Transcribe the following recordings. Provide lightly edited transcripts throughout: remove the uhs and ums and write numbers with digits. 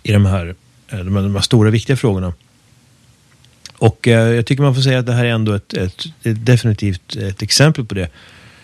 i de här stora viktiga frågorna. Och jag tycker man får säga att det här är ändå definitivt ett exempel på det.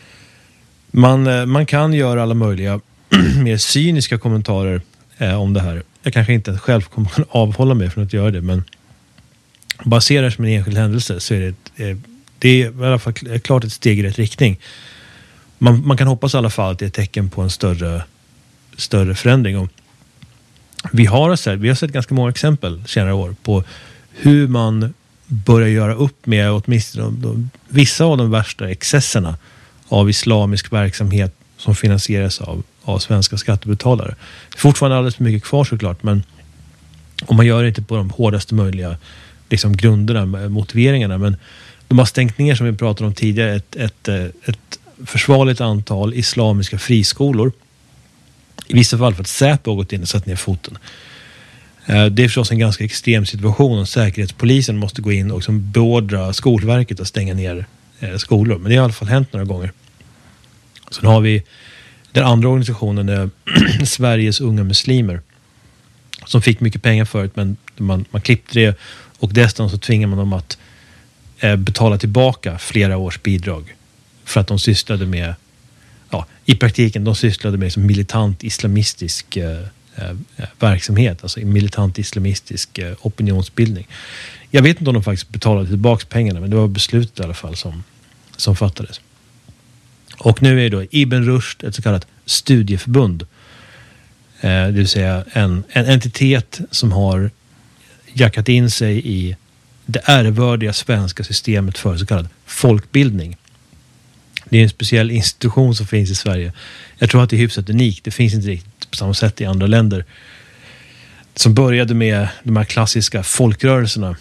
Man kan göra alla möjliga mer cyniska kommentarer om det här. Jag kanske inte själv kommer att avhålla mig från att göra det, men baserar som en enskild händelse så är det är i alla fall klart ett steg i rätt riktning. Man kan hoppas i alla fall att det är ett tecken på en större förändring. Och vi har sett ganska många exempel senare år på hur man börjar göra upp med åtminstone vissa av de värsta excesserna av islamisk verksamhet som finansieras av svenska skattebetalare. Det är fortfarande alldeles för mycket kvar såklart, men om man gör det inte på de hårdaste möjliga liksom grunderna, motiveringarna, men de har stängt ner, som vi pratade om tidigare, ett försvarligt antal islamiska friskolor. I vissa fall för att Säpo har gått in och satt ner foten. Det är förstås en ganska extrem situation och säkerhetspolisen måste gå in och beordra Skolverket att stänga ner skolor. Men det har i alla fall hänt några gånger. Sen har vi den andra organisationen, Sveriges unga muslimer, som fick mycket pengar förut, men man klippte det och dessutom så tvingar man dem att betala tillbaka flera års bidrag för att de sysslade med, i praktiken de sysslade med som militant islamistisk verksamhet, alltså militant islamistisk opinionsbildning. Jag vet inte om de faktiskt betalade tillbaka pengarna, men det var beslutet i alla fall som fattades. Och nu är då Ibn Rushd ett så kallat studieförbund, det vill säga en entitet som har jackat in sig i det ärevördiga svenska systemet för så kallad folkbildning. Det är en speciell institution som finns i Sverige. Jag tror att det är hyfsat unikt. Det finns inte riktigt på samma sätt i andra länder. Som började med de här klassiska folkrörelserna.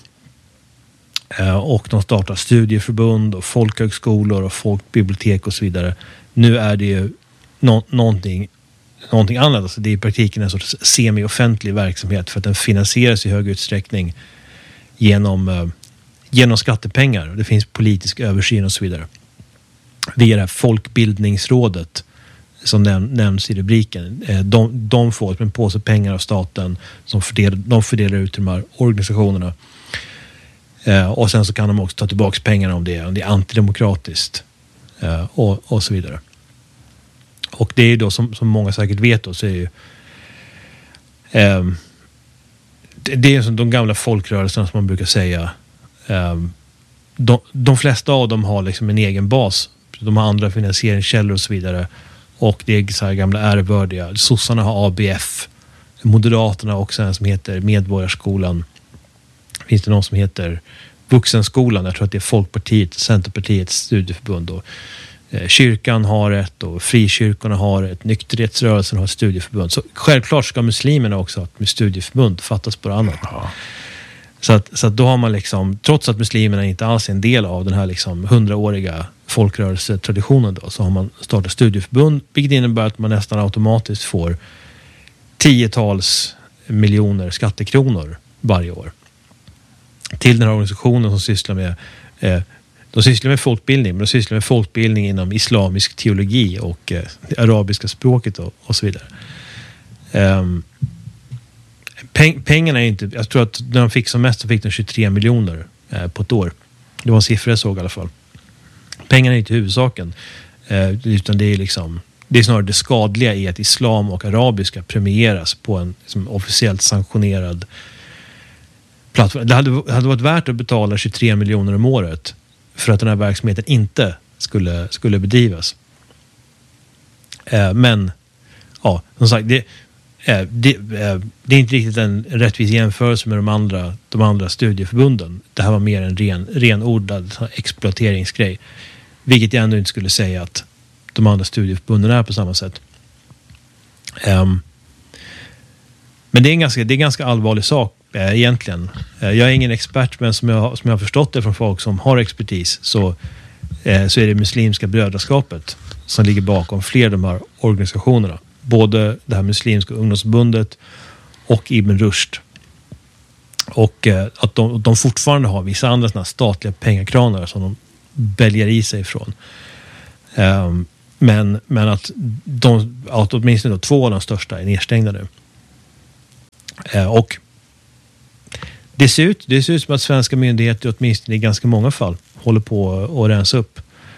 Och de startar studieförbund och folkhögskolor och folkbibliotek och så vidare. Nu är det ju någonting annat. Alltså det är i praktiken en sorts semi-offentlig verksamhet för att den finansieras i hög utsträckning genom skattepengar. Det finns politisk översyn och så vidare. Via det här folkbildningsrådet som nämns i rubriken. De får en påse pengar av staten som de fördelar ut till de här organisationerna. Och sen så kan de också ta tillbaka pengarna om det är antidemokratiskt och så vidare. Och det är då som många säkert vet då, så är ju det är som de gamla folkrörelserna som man brukar säga. De flesta av dem har liksom en egen bas. De har andra finansieringskällor och så vidare. Och det är så här gamla ärevördiga. Sossarna har ABF. Moderaterna har också en som heter Medborgarskolan. Finns det någon som heter Vuxenskolan? Jag tror att det är Folkpartiet, Centerpartiets studieförbund. Och kyrkan har ett och frikyrkorna har ett. Nykterhetsrörelsen har ett studieförbund. Så självklart ska muslimerna också ha ett studieförbund. Fattas på annat. Ja. Så att då har man liksom, trots att muslimerna inte alls är en del av den här liksom 100-åriga folkrörelsetraditionen då, så har man startat studieförbund, vilket innebär att man nästan automatiskt får 10-tals miljoner skattekronor varje år till den här organisationen som sysslar med de sysslar med folkbildning, men de sysslar med folkbildning inom islamisk teologi och det arabiska språket och så vidare. Pengarna är inte, jag tror att när de fick som mest så fick de 23 miljoner på ett år. Det var en siffra jag såg i alla fall. Pengarna är inte huvudsaken, utan det är liksom, det är snarare det skadliga i att islam och arabiska premieras på en liksom, officiellt sanktionerad plattform. Det hade varit värt att betala 23 miljoner om året för att den här verksamheten inte skulle bedrivas. Men ja, som sagt, det är inte riktigt en rättvis jämförelse med de andra studieförbunden. Det här var mer en renordad exploateringsgrej. Vilket jag ändå inte skulle säga att de andra studieförbunden är på samma sätt. Men det är en ganska allvarlig sak egentligen. Jag är ingen expert, men som jag har förstått det från folk som har expertis så är det Muslimska brödraskapet som ligger bakom fler av de här organisationerna. Både det här Muslimska ungdomsförbundet och Ibn Rushd. Och att de fortfarande har vissa andra såna statliga pengakranar som de väljer i sig ifrån. Men att åtminstone 2 av de största är nedstängda nu. Och det ser ut som att svenska myndigheter, åtminstone i ganska många fall, håller på att rensa upp.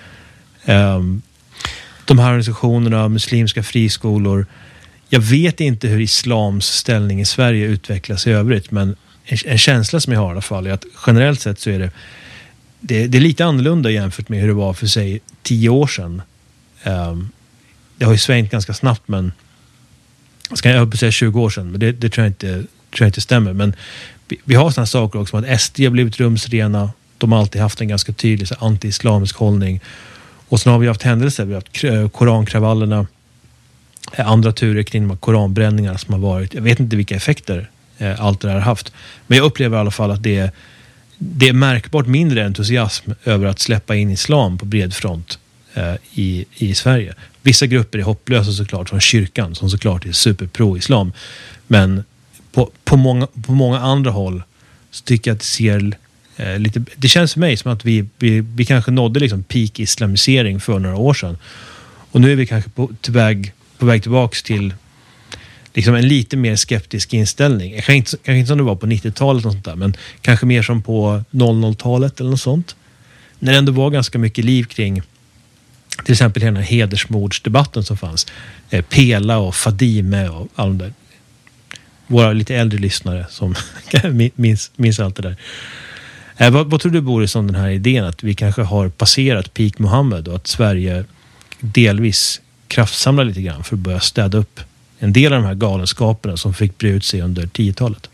De här organisationerna, muslimska friskolor. Jag vet inte hur islams ställning i Sverige utvecklas i övrigt, men en känsla som jag har i alla fall är att generellt sett så är det är lite annorlunda jämfört med hur det var för sig 10 år sedan. Det har ju svängt ganska snabbt, men jag höll på att säga 20 år sedan, men det tror jag inte stämmer. Men vi har sådana saker också som att SD har blivit rumsrena. De har alltid haft en ganska tydlig anti-islamisk hållning. Och sen har vi haft händelser, vi har haft korankravallerna, andra turer kring de här koranbränningarna som har varit. Jag vet inte vilka effekter allt det där har haft. Men jag upplever i alla fall att det är märkbart mindre entusiasm över att släppa in islam på bred front i Sverige. Vissa grupper är hopplösa såklart, från kyrkan som såklart är superpro-islam. Men på många andra håll så tycker jag att det ser lite... Det känns för mig som att vi kanske nådde liksom peak islamisering för några år sedan. Och nu är vi kanske på väg tillbaka till liksom en lite mer skeptisk inställning. Kanske inte som det var på 90-talet och sånt där, men kanske mer som på 00-talet eller något sånt. När det ändå var ganska mycket liv kring till exempel den här hedersmordsdebatten som fanns. Pela och Fadime och all där. Våra lite äldre lyssnare som minns allt det där. Vad tror du, Boris, om den här idén att vi kanske har passerat peak Mohammed och att Sverige delvis kraftsamlar lite grann för att börja städa upp en del av de här galenskaperna som fick bre ut sig under 10-talet?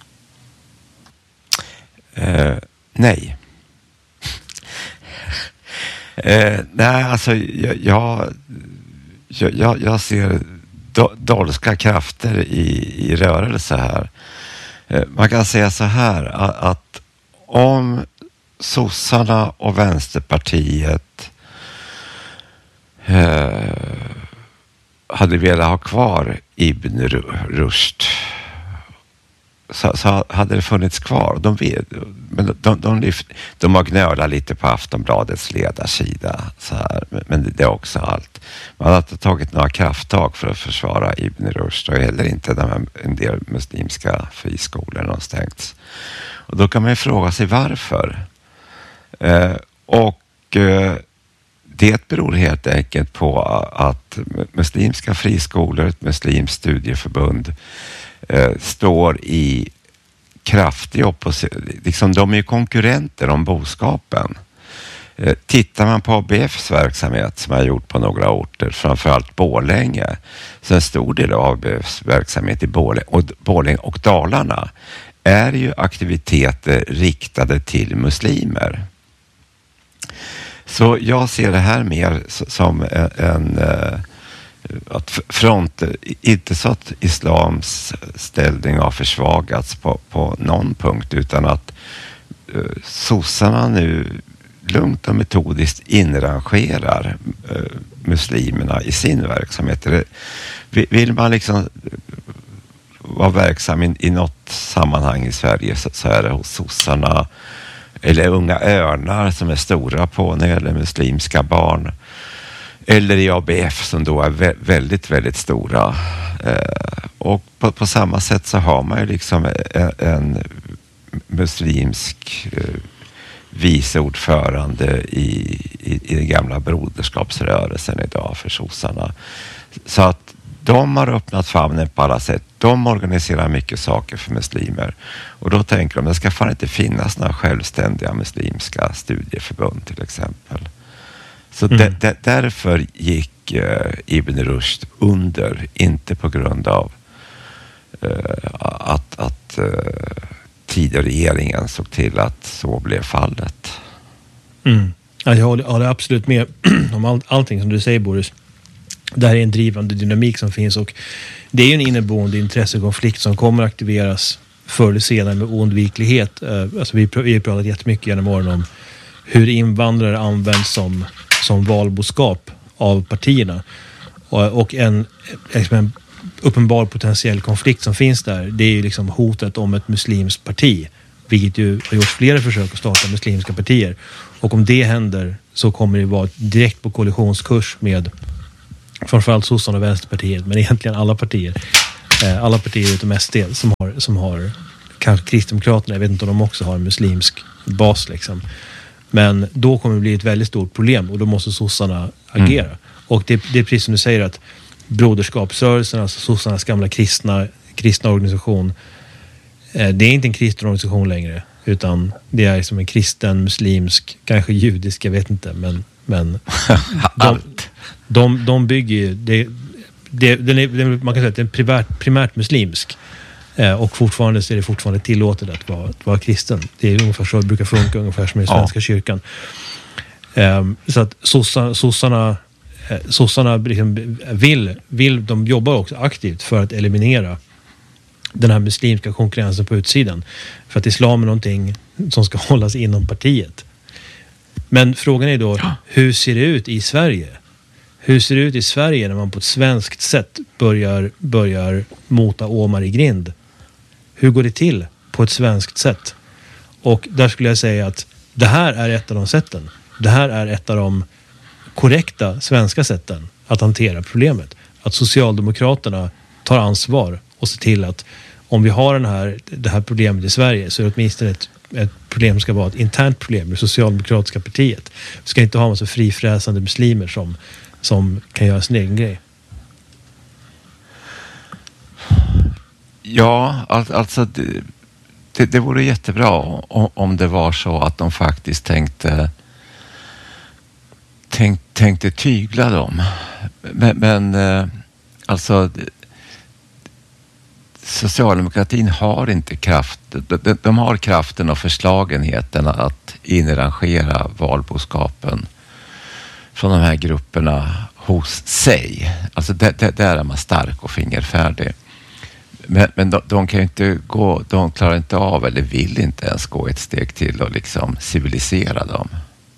Nej. Nej, alltså jag ser dolska krafter i rörelse här. Man kan säga så här att om sossarna och Vänsterpartiet hade velat ha kvar Ibn Rushd så hade det funnits kvar. De har gnölat lite på Aftonbladets ledarsida så här, men det är också allt. Man har inte tagit några krafttag för att försvara Ibn Rushd och heller inte en del muslimska friskolor har stängts. Och då kan man ju fråga sig varför. Det beror helt enkelt på att muslimska friskolor, ett muslimskt studieförbund står i kraftig opposition. Liksom, de är ju konkurrenter om boskapen. Tittar man på ABFs verksamhet som jag har gjort på några orter, framförallt Borlänge, så en stor del av ABFs verksamhet i Borlänge och Dalarna är ju aktiviteter riktade till muslimer. Så jag ser det här mer som att inte så att islams ställning har försvagats på någon punkt, utan att sossarna nu lugnt och metodiskt inrangerar muslimerna i sin verksamhet. Vill man liksom vara verksam i något sammanhang i Sverige så är det hos sossarna eller Unga Örnar som är stora på när det gäller muslimska barn, eller i ABF som då är väldigt, väldigt stora. Och på samma sätt så har man ju liksom en muslimsk vice ordförande i den gamla broderskapsrörelsen idag för sossarna. Så att de har öppnat famnen på alla sätt. De organiserar mycket saker för muslimer. Och då tänker de, det ska fan inte finnas några självständiga muslimska studieförbund till exempel. Så därför gick Ibn Rushd under, inte på grund av att Tidöregeringen såg till att så blev fallet. Ja, jag håller absolut med om allting som du säger, Boris. Det här är en drivande dynamik som finns, och det är ju en inneboende intressekonflikt som kommer att aktiveras förr eller senare med oundviklighet. Alltså vi har pratat jättemycket genom åren om hur invandrare används som valboskap av partierna. Och en uppenbar potentiell konflikt som finns där, det är ju liksom hotet om ett muslimskt parti, vilket ju har gjort flera försök att starta muslimska partier. Och om det händer så kommer det vara direkt på kollisionskurs med framförallt sossarna och Vänsterpartiet, men egentligen alla partier utom SD som har kanske Kristdemokraterna, jag vet inte om de också har en muslimsk bas liksom. Men då kommer det bli ett väldigt stort problem och då måste sossarna agera. Och det är precis som du säger att broderskapsrörelsen, alltså sossarnas gamla kristna organisation, det är inte en kristen organisation längre, utan det är som en kristen, muslimsk, kanske judisk, jag vet inte, men de bygger ju man kan säga att den är primärt muslimsk, och fortfarande så är det fortfarande tillåtet att vara kristen. Det är ungefär så det brukar funka, ungefär som i Svenska kyrkan. Så att sossarna liksom de jobbar också aktivt för att eliminera den här muslimska konkurrensen på utsidan. För att islam är någonting som ska hållas inom partiet. Men frågan är då, hur ser det ut i Sverige? Hur ser det ut i Sverige när man på ett svenskt sätt börjar mota åmar i grind? Hur går det till på ett svenskt sätt? Och där skulle jag säga att det här är ett av de sätten. Det här är ett av de korrekta svenska sätten att hantera problemet. Att Socialdemokraterna tar ansvar och ser till att om vi har det här problemet i Sverige så är det åtminstone ett problem som ska vara ett internt problem i Socialdemokratiska partiet. Vi ska inte ha en så frifräsande muslimer som kan göra sin egen grej. Ja, alltså det vore jättebra om det var så att de faktiskt tänkte tygla dem. Men alltså socialdemokratin har inte kraft. De har kraften och förslagenheten att inrangera valboskapen från de här grupperna hos sig. Alltså där är man stark och fingerfärdig. Men de kan ju inte gå, de klarar inte av eller vill inte ens gå ett steg till och liksom civilisera dem.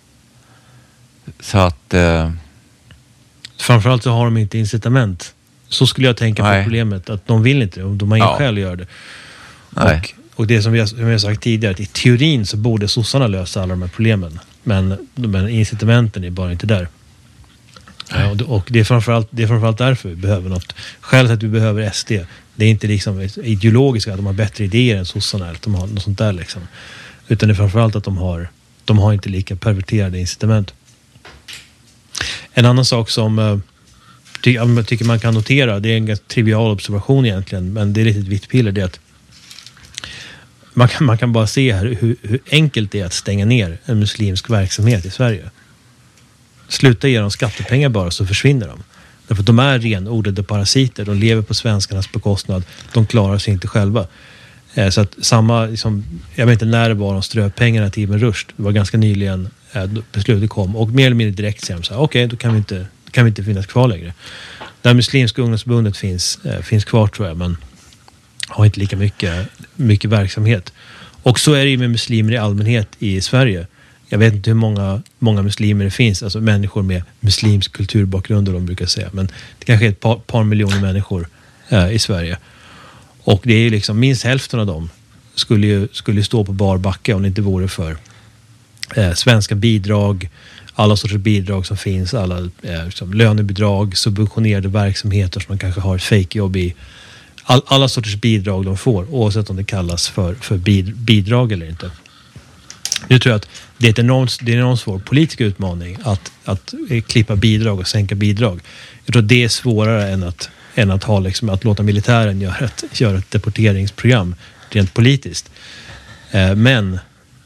Så att framförallt så har de inte incitament. Så skulle jag tänka på problemet, att de vill inte, de har ingen skäl att göra det. Och det som vi har sagt tidigare, att i teorin så borde sossarna lösa alla de här problemen. Men incitamenten är bara inte där. Och det är framförallt därför vi behöver något. Skälet att vi behöver SD, det är inte liksom ideologiska, att de har bättre idéer än sossarna eller att de har något sånt där liksom. Utan det är framförallt att de har inte lika perverterade incitament. En annan sak som jag tycker man kan notera, det är en ganska trivial observation egentligen, men det är riktigt vitt piller, det är att man kan bara se här hur enkelt det är att stänga ner en muslimsk verksamhet i Sverige. Sluta ge dem skattepengar bara så försvinner de. Därför att de är renodlade parasiter, de lever på svenskarnas bekostnad, de klarar sig inte själva. Så att samma, liksom, jag vet inte när det var de ströp pengarna till Ibn Rushd, det var ganska nyligen beslutet kom, och mer eller mindre direkt säger de så här, okej, då kan vi inte finnas kvar längre. Det muslimska ungdomsförbundet finns kvar tror jag, men har inte lika mycket verksamhet. Och så är det ju med muslimer i allmänhet i Sverige. Jag vet inte hur många muslimer det finns, alltså människor med muslimsk kulturbakgrund, de brukar säga, men det kanske är ett par miljoner människor i Sverige. Och det är liksom minst hälften av dem skulle stå på bar backe om det inte vore för svenska bidrag, alla sorters bidrag som finns, alla liksom lönebidrag, subventionerade verksamheter som man kanske har ett fake-jobb i. Alla sorters bidrag de får, oavsett om det kallas för bidrag eller inte. Nu tror jag att det är en enormt svår politisk utmaning att klippa bidrag och sänka bidrag. Jag tror att det är svårare än att ha liksom, att låta militären göra ett deporteringsprogram rent politiskt. Men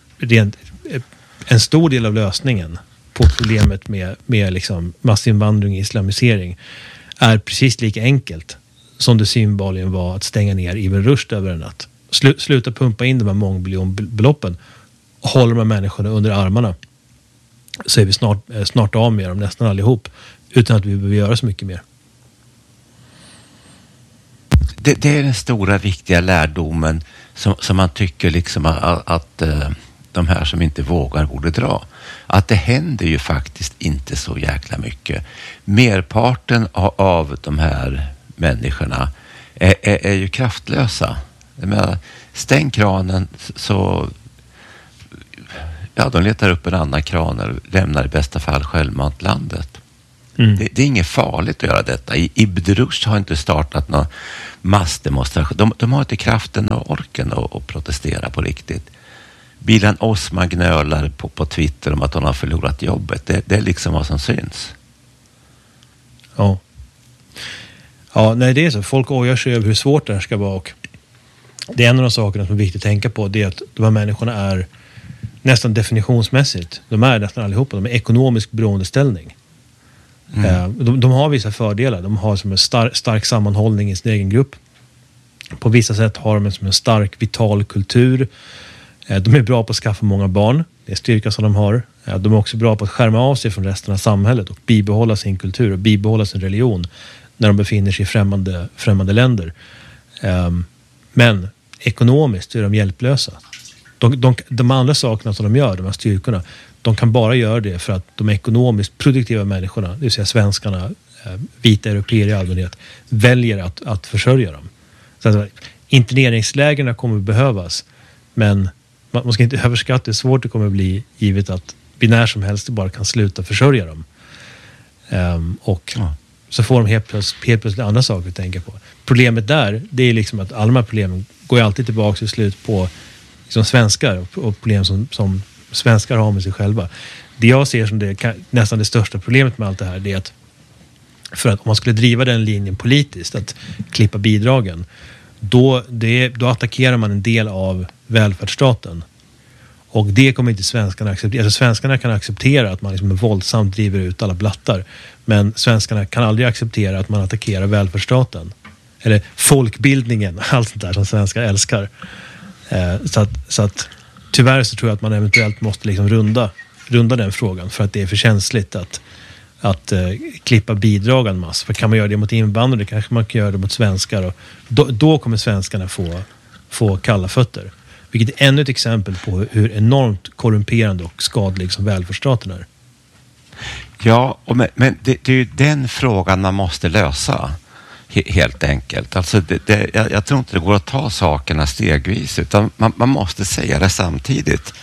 en stor del av lösningen på problemet med liksom massinvandring och islamisering är precis lika enkelt som det synbarligen var att stänga ner Ibn Rushd över en natt. Sluta pumpa in de här mångbiljonbeloppen och hålla de här människorna under armarna, så är vi snart av med dem, nästan allihop, utan att vi behöver göra så mycket mer. Det är den stora viktiga lärdomen som man tycker liksom att de här som inte vågar borde dra. Att det händer ju faktiskt inte så jäkla mycket. Merparten av de här människorna är ju kraftlösa. Jag menar, stäng kranen så de letar upp en annan kran och lämnar i bästa fall självmant landet. Det är inget farligt att göra detta. Ibn Rushd har inte startat någon massdemonstration. De har inte kraften och orken att protestera på riktigt. Bilan Osman gnölar på Twitter om att hon har förlorat jobbet. Det är liksom vad som syns. Ja. Ja, nej, det är så. Folk ojar sig över hur svårt det här ska vara. Och det är en av de sakerna som är viktigt att tänka på. Det är att de här människorna är nästan definitionsmässigt. De är nästan allihopa. De är ekonomisk beroendeställning. De har vissa fördelar. De har som en stark sammanhållning i sin egen grupp. På vissa sätt har de som en stark vital kultur. De är bra på att skaffa många barn. Det är styrka som de har. De är också bra på att skärma av sig från resten av samhället och bibehålla sin kultur och bibehålla sin religion när de befinner sig i främmande länder. Men ekonomiskt är de hjälplösa. De andra sakerna som de gör, de här styrkorna, de kan bara göra det för att de ekonomiskt produktiva människorna, det vill säga svenskarna, vita europeer i allmänhet, väljer att försörja dem. Så att interneringslägren kommer att behövas, men man ska inte överskatta hur svårt det kommer att bli, givet att vi när som helst bara kan sluta försörja dem. Så får de helt plötsligt andra saker att tänka på. Problemet där, det är liksom att alla de här problemen går ju alltid tillbaka till slut på liksom svenskar och problem som svenskar har med sig själva. Det jag ser som nästan det största problemet med allt det här, det är att för att om man skulle driva den linjen politiskt, att klippa bidragen, då attackerar man en del av välfärdsstaten. Och det kommer inte svenskarna acceptera. Alltså svenskarna kan acceptera att man liksom våldsamt driver ut alla blattar. Men svenskarna kan aldrig acceptera att man attackerar välfärdsstaten. Eller folkbildningen, allt sånt där som svenskar älskar. Så att tyvärr så tror jag att man eventuellt måste liksom runda den frågan. För att det är för känsligt att klippa bidrag en massa. För kan man göra det mot invandrare, kanske man kan göra det mot svenskar. Och då kommer svenskarna få kalla fötter. Vilket är ännu ett exempel på hur enormt korrumperande och skadlig som välfärdsstaten är. Ja, men det är ju den frågan man måste lösa. Helt enkelt. Alltså jag tror inte det går att ta sakerna stegvis, utan man måste säga det samtidigt.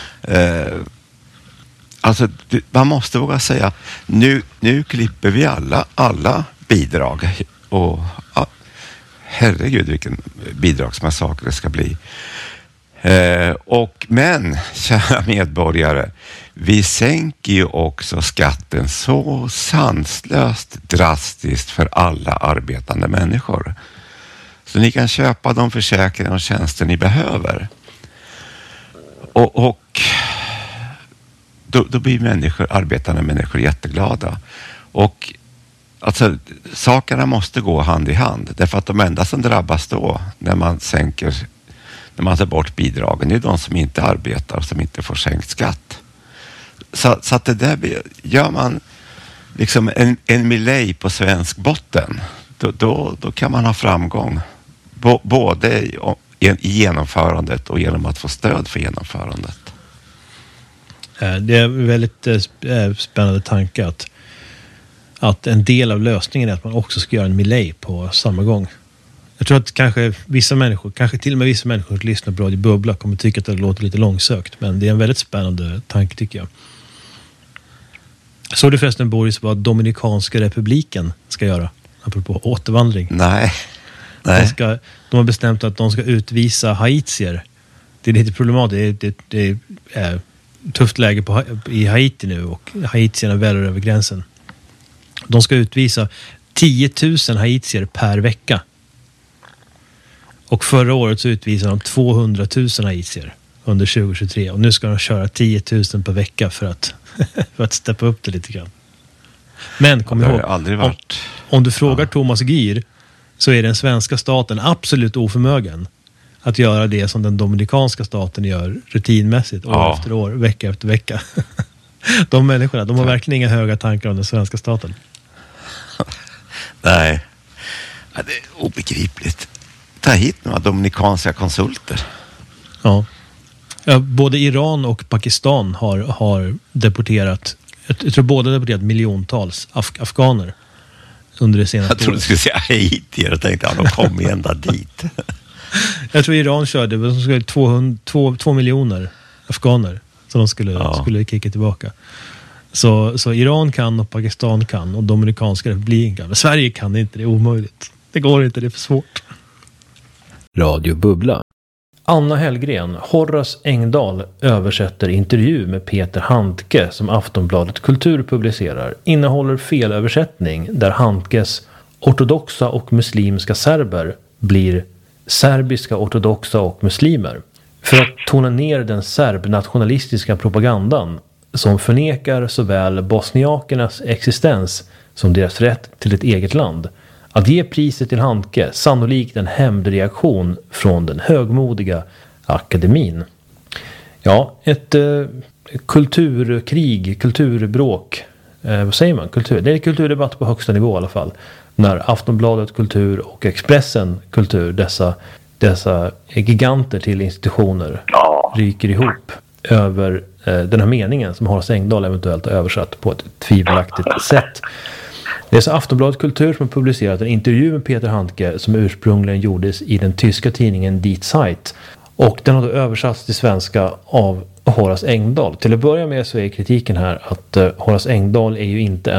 Alltså man måste våga säga nu klipper vi alla bidrag. Och herregud vilken bidragsmassaker det ska bli. Men kära medborgare, vi sänker ju också skatten så sanslöst drastiskt för alla arbetande människor. Så ni kan köpa de försäkringar och tjänster ni behöver. Och då blir arbetande människor jätteglada. Och alltså, sakerna måste gå hand i hand. Därför att de enda som drabbas då när man tar bort bidragen, det är de som inte arbetar och som inte får sänkt skatt. Så att det där gör man liksom en milej på svensk botten, då kan man ha framgång. Både i genomförandet och genom att få stöd för genomförandet. Det är en väldigt spännande tanke att en del av lösningen är att man också ska göra en milej på samma gång. Jag tror att kanske till och med vissa människor som lyssnar på Radio Bubbla kommer tycka att det låter lite långsökt. Men det är en väldigt spännande tanke, tycker jag. Så det förresten, Boris, vad Dominikanska republiken ska göra, apropå återvandring? Nej. De har bestämt att de ska utvisa haitier. Det är lite problematiskt. Det är tufft läge i Haiti nu, och haitierna väller över gränsen. De ska utvisa 10 000 haitier per vecka. Och förra året så utvisade de 200 000 haitier under 2023. Och nu ska de köra 10 000 per vecka för att steppa upp det lite grann. Men kom ihåg, om du frågar Thomas Gür, så är den svenska staten absolut oförmögen att göra det som den dominikanska staten gör rutinmässigt år efter år, vecka efter vecka. De människorna, de har verkligen inga höga tankar om den svenska staten. Nej, det är obegripligt. Ta hit några dominikanska konsulter. Ja, både Iran och Pakistan har deporterat, jag tror båda deporterat miljontals afghaner under det senaste året. Jag trodde du skulle säga Haiti, jag tänkte de kom ända dit. Jag tror Iran körde 2 miljoner afghaner som de skulle kicka tillbaka. Så Iran kan och Pakistan kan och Dominikanska republiken kan. Men Sverige kan inte, det är omöjligt. Det går inte, det är för svårt. Radio Bubbla. Anna Hellgren, Horace Engdahl översätter intervju med Peter Handke som Aftonbladet Kultur publicerar. Innehåller felöversättning där Handkes ortodoxa och muslimska serber blir serbiska ortodoxa och muslimer. För att tona ner den serbnationalistiska propagandan som förnekar såväl bosniakernas existens som deras rätt till ett eget land. Att ge priset till Handke, sannolikt en hämndreaktion från den högmodiga akademin. Ja, ett kulturkrig, kulturbråk, vad säger man? Det är kulturdebatt på högsta nivå i alla fall. När Aftonbladet Kultur och Expressen Kultur, dessa giganter till institutioner, ryker ihop över den här meningen som Horace Engdahl eventuellt har översatt på ett tvivelaktigt sätt. Det är så Aftonbladet Kultur som har publicerat en intervju med Peter Handke som ursprungligen gjordes i den tyska tidningen Die Zeit. Och den har då översatts till svenska av Horace Engdahl. Till att börja med så är kritiken här att Horace Engdahl är ju inte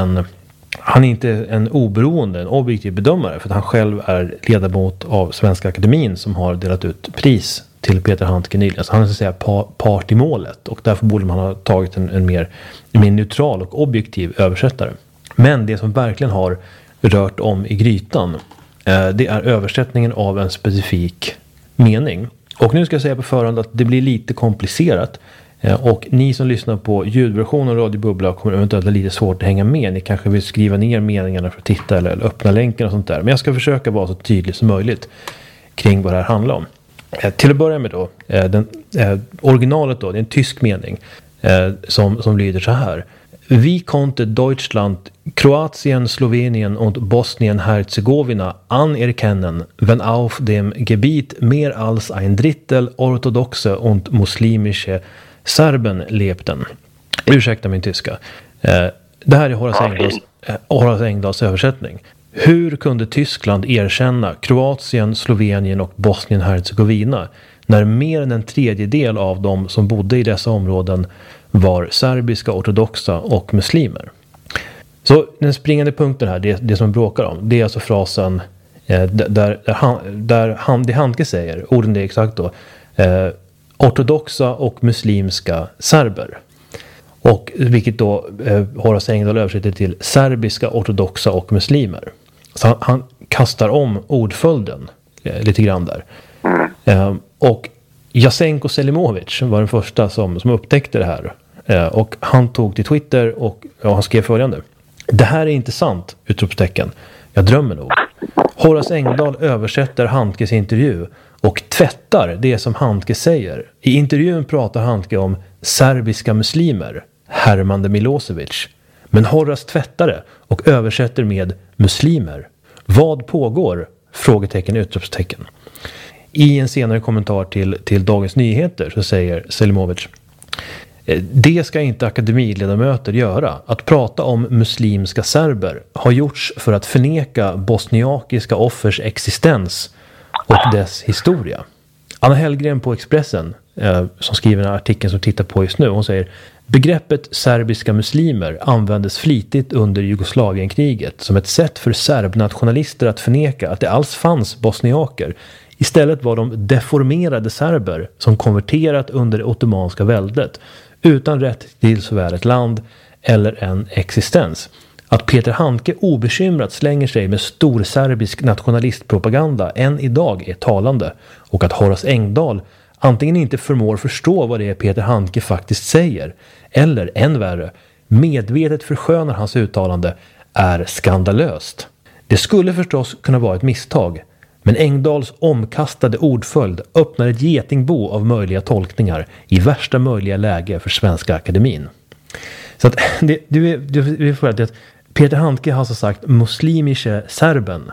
en oberoende, en objektiv bedömare, för att han själv är ledamot av Svenska Akademin som har delat ut pris till Peter Handke nyligen. Så han är så att säga part i målet, och därför borde man ha tagit en mer neutral och objektiv översättare. Men det som verkligen har rört om i grytan, det är översättningen av en specifik mening. Och nu ska jag säga på förhand att det blir lite komplicerat. Och ni som lyssnar på ljudversionen av Radio Bubbla kommer eventuellt lite svårt att hänga med. Ni kanske vill skriva ner meningarna för att titta eller öppna länken och sånt där. Men jag ska försöka vara så tydlig som möjligt kring vad det här handlar om. Till att börja med då, originalet då, det är en tysk mening som lyder så här. Wie konnte Deutschland Kroatien, Slowenien und Bosnien-Herzegowina anerkennen, wenn auf dem Gebiet mehr als ein Drittel orthodoxe und muslimische Serben lebten? Ursäkta min tyska. Det här är Horace Engdahls översättning. Hur kunde Tyskland erkänna Kroatien, Slovenien och Bosnien-Herzegovina när mer än en tredjedel av dem som bodde i dessa områden var serbiska, ortodoxa och muslimer? Så den springande punkten här, det som bråkar om, det är alltså frasen det Handke säger, orden är exakt då, ortodoxa och muslimska serber. Och vilket då Horace Engdahl översätter till serbiska, ortodoxa och muslimer. Så han kastar om ordföljden lite grann där. Och Jasenko Selimovic var den första som upptäckte det här. Och han tog till Twitter och han skrev följande. Det här är inte sant, utropstecken. Jag drömmer nog. Horace Engdahl översätter Handkes intervju och tvättar det som Handke säger. I intervjun pratar Handke om serbiska muslimer, Herman de Milosevic. Men Horace tvättar det och översätter med muslimer. Vad pågår? Frågetecken, utropstecken. I en senare kommentar till Dagens Nyheter så säger Selimovic: det ska inte akademiledamöter göra. Att prata om muslimska serber har gjorts för att förneka bosniakiska offers existens och dess historia. Anna Hellgren på Expressen, som skriver den här artikeln som tittar på just nu, hon säger: begreppet serbiska muslimer användes flitigt under Jugoslavienkriget som ett sätt för serbnationalister att förneka att det alls fanns bosniaker. Istället var de deformerade serber som konverterat under det ottomanska väldet utan rätt till såväl ett land eller en existens. Att Peter Handke obekymrat slänger sig med stor serbisk nationalistpropaganda än idag är talande, och att Horace Engdahl antingen inte förmår förstå vad det är Peter Handke faktiskt säger eller, än värre, medvetet förskönar hans uttalande är skandalöst. Det skulle förstås kunna vara ett misstag, men Engdahls omkastade ordföljd öppnar ett getingbo av möjliga tolkningar i värsta möjliga läge för Svenska Akademin. Så att vi får att Peter Handke har så sagt muslimische serben,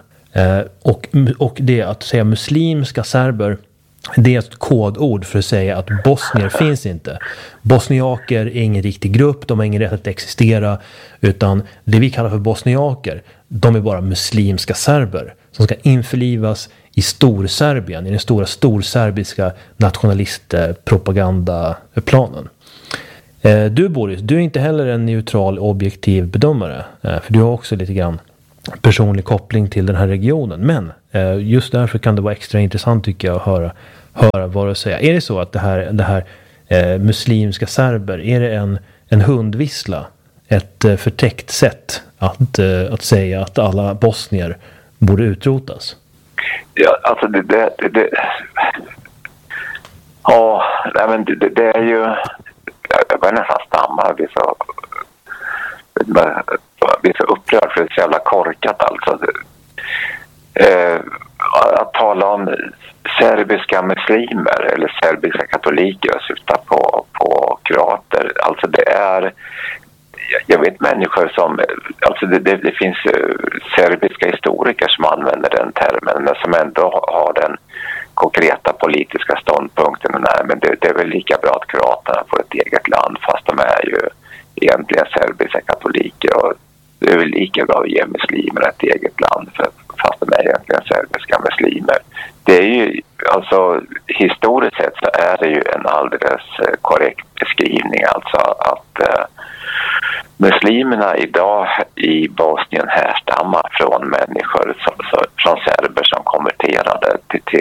och det att säga muslimska serber, det är ett kodord för att säga att bosnier finns inte. Bosniaker är ingen riktig grupp, de har ingen rätt att existera, utan det vi kallar för bosniaker, de är bara muslimska serber som ska införlivas i Storserbien, i den stora storserbiska nationalistpropagandaplanen. Du Boris, du är inte heller en neutral objektiv bedömare. För du har också lite grann personlig koppling till den här regionen. Men just därför kan det vara extra intressant tycker jag att höra vad du säger. Är det så att det här muslimska serber, är det en hundvissla? Ett förtäckt sätt att säga att alla bosnier borde utrotas? Ja, alltså det är ju, jag börjar nästan stamma, jag blir så upprörd för det är så jävla korkat alltså. Att tala om serbiska muslimer eller serbiska katoliker och syfta på kroater, alltså det är, jag vet människor som, alltså det finns serbiska historiker som använder den termen men som ändå har den konkreta politiska ståndpunkten. Nej, men det är väl lika bra att kroaterna får ett eget land fast de är ju egentligen serbiska katoliker, och det är väl lika bra att ge muslimer ett eget land fast de är egentligen serbiska muslimer. Det är ju, alltså historiskt sett så är det ju en alldeles korrekt beskrivning, alltså att muslimerna idag i Bosnien härstammar från människor från serber som konverterade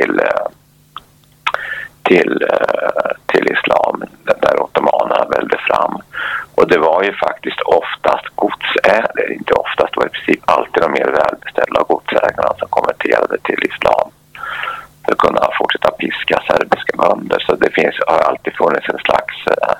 till islam när ottomanerna välde fram. Och det var ju faktiskt oftast godsägare, inte oftast, det var i princip alltid de mer välbeställda godsägarna som konverterade till islam för att kunna fortsätta piska serbiska bönder. Så det har alltid funnits en slags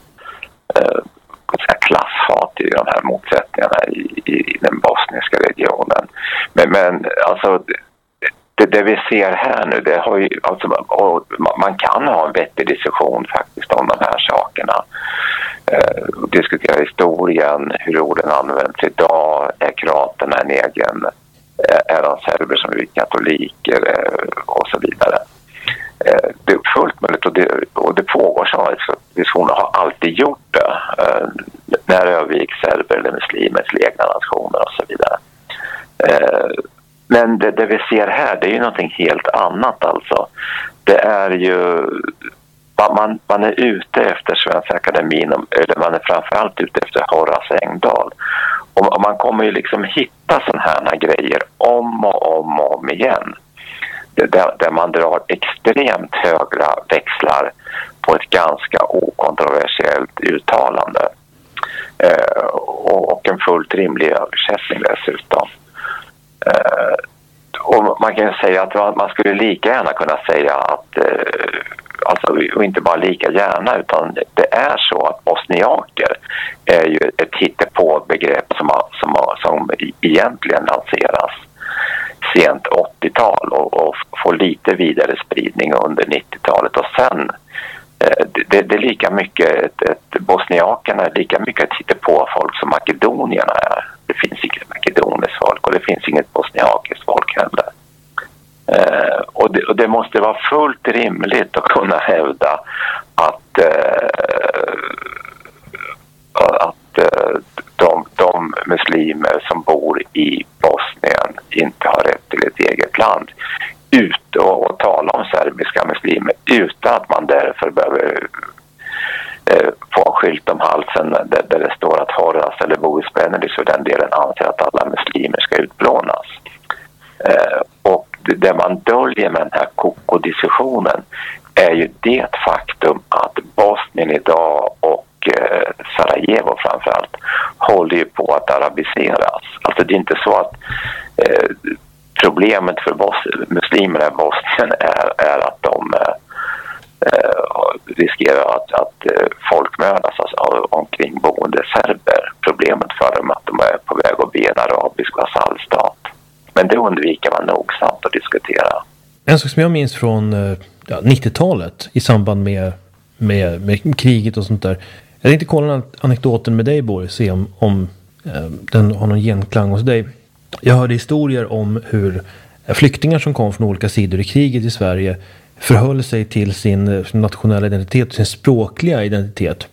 klasshat i de här motsättningarna i den bosniska regionen. Men alltså det vi ser här nu, det har ju, alltså, man kan ha en vettig diskussion faktiskt om de här sakerna. Diskutera historien, hur orden används idag, är kroaterna en egen, är de serber som är katoliker och så vidare. Det är fullt möjligt och det pågår sådana diskussioner, har alltid gjort det när det övergick serber eller muslimer till egna nationer och så vidare. Men det vi ser här, det är ju någonting helt annat alltså. Det är ju, man är ute efter Svenska Akademin, eller man är framförallt ute efter Horace Engdahl. Och man kommer ju liksom hitta sådana här grejer om och om igen. Där man drar extremt höga växlar på ett ganska okontroversiellt uttalande. Och en fullt rimlig översättning dessutom. Och man kan säga att man skulle lika gärna kunna säga att alltså, och inte bara lika gärna, utan det är så att bosniaker är ju ett hittepå-begrepp som egentligen lanseras sent 80-tal och får lite vidare spridning under 90-talet, och sen det är lika mycket bosniakerna är lika mycket ett hittepå folk som makedonierna är. Det finns inget makedoniskt folk och det finns inget bosniakiskt folk heller. Och det måste vara fullt rimligt att kunna hävda att de muslimer som bor i Bosnien inte har rätt till ett eget land, och tala om serbiska muslimer utan att man därför behöver få en skylt om halsen där det står att Horace eller Boris Benedict för den delen anser att alla muslimer ska utplånas. Och det man döljer med den här kokodiskussionen är ju det faktum att Bosnien idag och Sarajevo framförallt håller ju på att arabiseras. Alltså det är inte så att problemet för muslimerna i Bosnien är att de riskerar att folkmördas av omkringboende serber. Problemet för dem är att de är på väg att bli en arabisk vasallstat. Men det undviker man nogsamt att diskutera. En sak som jag minns från 90-talet i samband med kriget och sånt där. Jag tänkte kolla anekdoten med dig, Boris, se om den har någon genklang hos dig. Jag hörde historier om hur flyktingar som kom från olika sidor i kriget i Sverige förhöll sig till sin nationella identitet och sin språkliga identitet.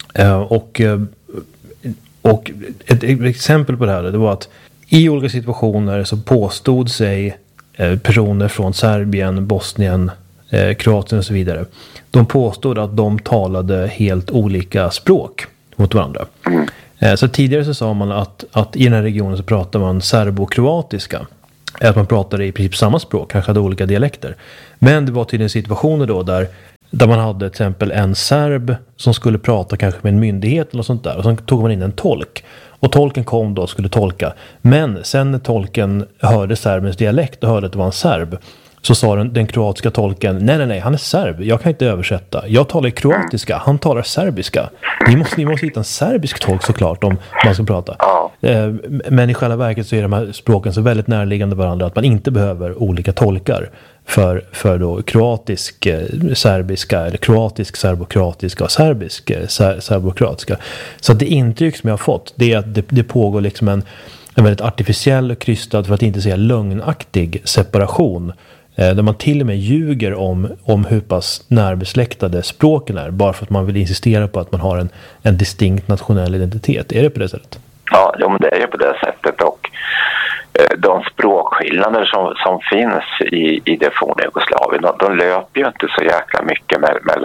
Och ett exempel på det här, det var att i olika situationer så påstod sig personer från Serbien, Bosnien, Kroatien och så vidare. De påstod att de talade helt olika språk. mot varandra. Så tidigare så sa man att i den här regionen så pratar man serbokroatiska. Att man pratade i princip samma språk, kanske hade olika dialekter. Men det var tydligen situationer då där man hade till exempel en serb som skulle prata kanske med en myndighet eller sånt där. Och sen tog man in en tolk. Och tolken kom då och skulle tolka. Men sen när tolken hörde serbens dialekt och hörde att det var en serb, så sa den kroatiska tolken, nej, han är serb, jag kan inte översätta. Jag talar kroatiska, han talar serbiska. Ni måste hitta en serbisk tolk såklart om man ska prata. Men i själva verket så är de här språken så väldigt närliggande varandra att man inte behöver olika tolkar för då kroatisk serbiska eller kroatisk serbokroatiska och serbisk serbokroatiska. Så det intryck som jag har fått, det är att det pågår liksom en väldigt artificiell och krystad, för att inte säga lögnaktig separation. Där man till och med ljuger om hur pass närbesläktade språken är, bara för att man vill insistera på att man har en distinkt nationell identitet. Är det på det sättet? Ja, men det är ju på det sättet, och de språkskillnader som finns i det forna Jugoslavien, de löper ju inte så jäkla mycket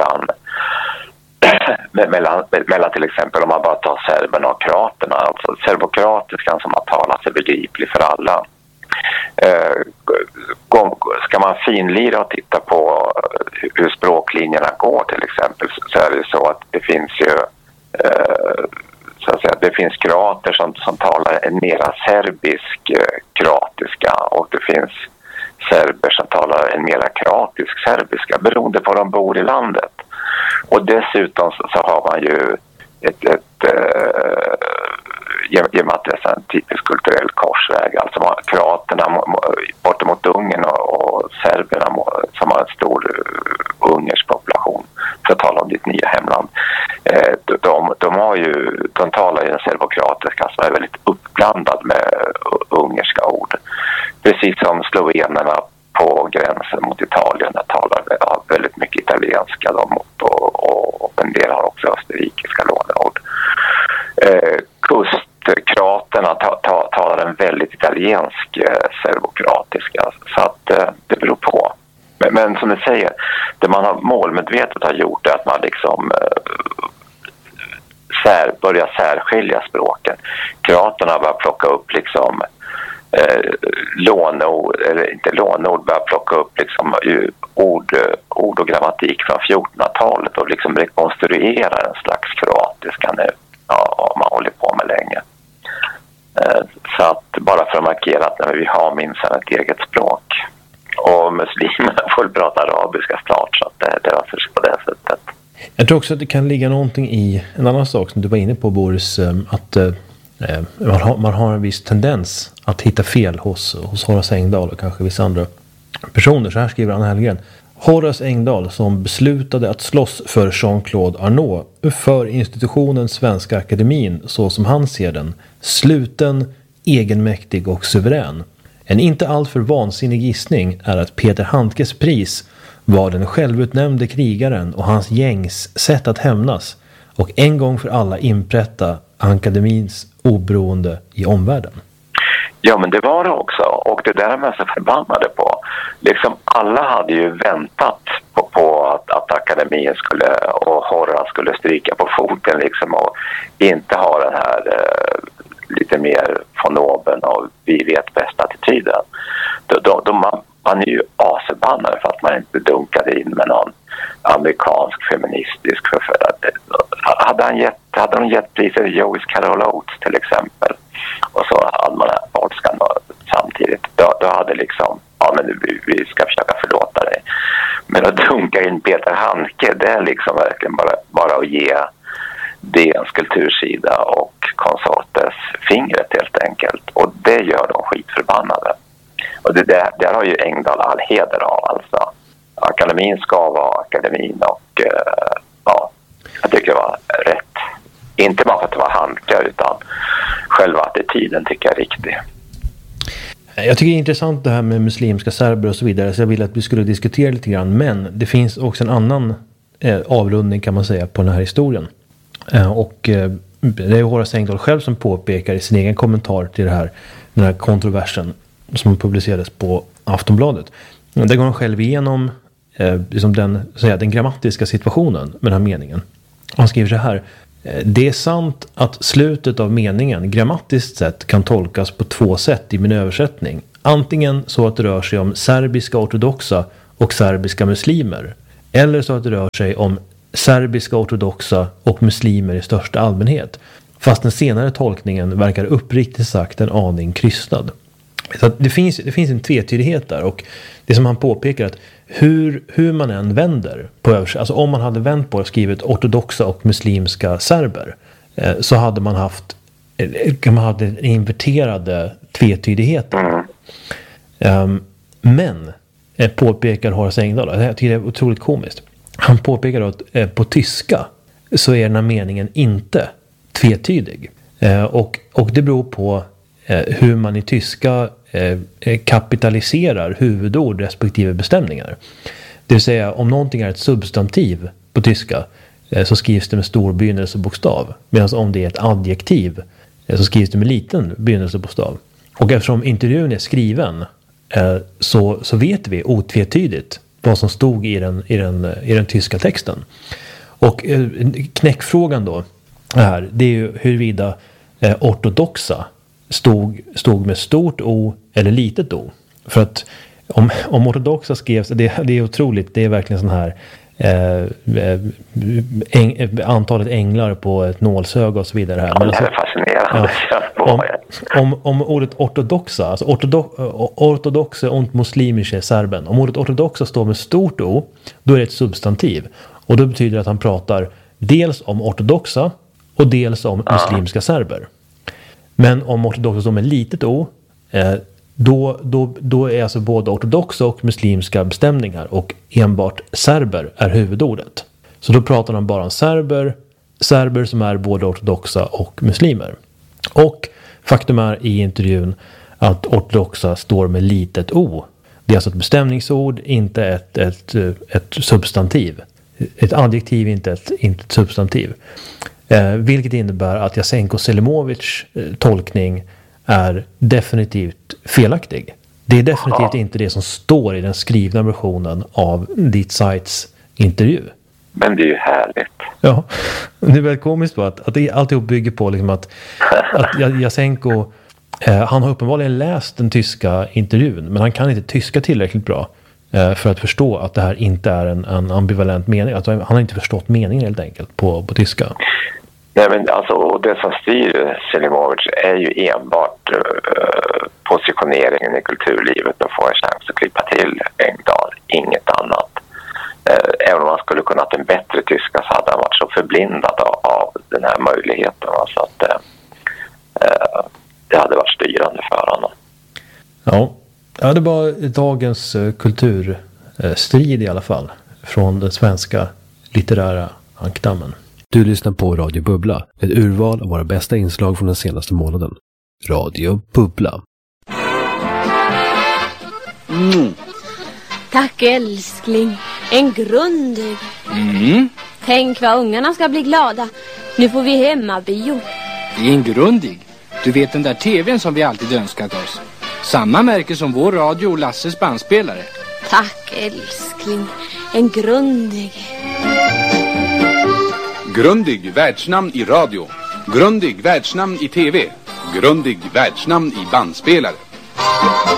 mellan till exempel, om man bara tar serberna och kroaterna. Alltså serbokroatiskan som har talat är begriplig för alla. Ska man finlira och titta på hur språklinjerna går till exempel, så är det så att det finns ju så att säga, det finns kroater som talar en mera serbisk kroatiska, och det finns serber som talar en mera kroatisk serbiska, beroende på var de bor i landet. Och dessutom så har man ju i och med att det är en typisk kulturell korsväg, alltså kroaterna bort mot Ungern och serberna som har en stor ungersk population, för att tala om ditt nya hemland, de talar ju en serbokroatiska som är väldigt uppblandad med ungerska ord, precis som slovenerna på gränsen mot Italien talar väldigt mycket italienska och en del har också österrikiska låneord. Kustkroaterna talar en väldigt italiensk serbokroatiska, så att det beror på. Men som du säger, det man har målmedvetet har gjort är att man liksom börjar särskilja språken. Kroaterna börjar plocka upp liksom lånord, eller inte lånord, börjar plocka upp liksom ord och grammatik från 1400-talet och liksom rekonstruerar en slags kroatiska nu. Ja, man håller på med länge. Så att bara för att markera att vi har minsann ett eget språk. Och muslimerna får prata arabiska snart, så att det rör sig på det sättet. Jag tror också att det kan ligga någonting i en annan sak som du var inne på, Boris, att man har en viss tendens att hitta fel hos Horace Engdahl och kanske vissa andra personer. Så här skriver Anna Hellgren. Horace Engdahl, som beslutade att slåss för Jean-Claude Arnault, för institutionen Svenska Akademin så som han ser den, sluten, egenmäktig och suverän. En inte alltför vansinnig gissning är att Peter Handkes pris var den självutnämnde krigaren och hans gängs sätt att hämnas och en gång för alla inprätta akademins oberoende i omvärlden. Ja, men det var det också. Och det där är man så förbannade på. Liksom alla hade ju väntat på att akademin och Horace skulle stryka på foten liksom, och inte ha den här lite mer von oben och vi vet bästa attityden. Man är ju asebannad för att man inte dunkade in med någon amerikansk feministisk författare. Hade de gett priset Joyce Carol Oates till exempel, och så hade man polskan samtidigt, då hade liksom, ja men vi ska försöka förlåta dig. Men att dunka in Peter Handke, det är liksom verkligen bara att ge DNs kultursida och konsortes fingret helt enkelt. Och det gör de skitförbannade. Och det har ju Engdahl all heder av, alltså. Akademin ska vara akademin, och ja, jag tycker det var rätt. Inte bara för att det var Handke, utan själva attityden tycker jag är riktig. Jag tycker det är intressant det här med muslimska serber och så vidare, så jag vill att vi skulle diskutera lite grann. Men det finns också en annan avrundning kan man säga på den här historien. Och det är Horace Engdahl själv som påpekar i sin egen kommentar till den här kontroversen som publicerades på Aftonbladet. Där går han själv igenom liksom den grammatiska situationen med den här meningen. Han skriver så här: Det är sant att slutet av meningen grammatiskt sett kan tolkas på två sätt i min översättning. Antingen så att det rör sig om serbiska ortodoxa och serbiska muslimer. Eller så att det rör sig om serbiska ortodoxa och muslimer i största allmänhet. Fast den senare tolkningen verkar uppriktigt sagt en aning krystad. Så att det finns en tvetydighet där, och det som han påpekar att hur man än vänder på alltså om man hade vänt på och skrivit ortodoxa och muslimska serber, så hade man haft inverterade tvetydigheter. Men påpekar Horace Engdahl, jag tycker det är otroligt komiskt. Han påpekar att på tyska så är den här meningen inte tvetydig. Och det beror på hur man i tyska kapitaliserar huvudord respektive bestämningar. Det vill säga, om någonting är ett substantiv på tyska så skrivs det med stor begynnelsebokstav. Medan om det är ett adjektiv så skrivs det med liten begynnelsebokstav. Och eftersom intervjun är skriven så vet vi otvetydigt vad som stod i den tyska texten. Och knäckfrågan då här, det är ju huruvida ortodoxa stod med stort O eller litet O. För att om ortodoxa skrevs, det är otroligt, det är verkligen sån här antalet änglar på ett nålsöga och så vidare här. Men det är fascinerande. Ja, om ordet ortodoxa, alltså ortodoxe und muslimische serben, om ordet ortodoxa står med stort O, då är det ett substantiv. Och då betyder det att han pratar dels om ortodoxa och dels om muslimska serber. Men om ortodoxa står med litet O, då är alltså både ortodoxa och muslimska bestämningar, och enbart serber är huvudordet. Så då pratar han bara om serber som är både ortodoxa och muslimer. Och faktum är i intervjun att ortodoxa står med litet O. Det är alltså ett bestämningsord, inte ett substantiv. Ett adjektiv, inte ett substantiv. Vilket innebär att Jasenko Selimovic tolkning är definitivt felaktig. Det är definitivt inte det som står i den skrivna versionen av Die Zeits intervju. Men det är ju härligt. Ja, det är väldigt komiskt då att det alltihop bygger på liksom att Jasenko, han har uppenbarligen läst den tyska intervjun, men han kan inte tyska tillräckligt bra för att förstå att det här inte är en ambivalent mening. Alltså, han har inte förstått meningen helt enkelt på tyska. Nej, men alltså, och det som styr Selimovic är ju enbart positioneringen i kulturlivet och få en chans att klippa till Engdahl, inget annat. Även om man skulle kunna ha en bättre tyska så hade han varit så förblindad av den här möjligheten. Så att det hade varit styrande för honom. Ja, det var dagens kulturstrid i alla fall från den svenska litterära ankdammen. Du lyssnar på Radio Bubbla, ett urval av våra bästa inslag från den senaste månaden. Radio Bubbla. Tack älskling, en grundig. Tänk vad ungarna ska bli glada. Nu får vi hemmabio. Det är en grundig. Du vet den där tvn som vi alltid önskat oss. Samma märke som vår radio och Lasses bandspelare. Tack älskling, en grundig. Grundig världsnamn i radio. Grundig världsnamn i tv. Grundig världsnamn i bandspelare.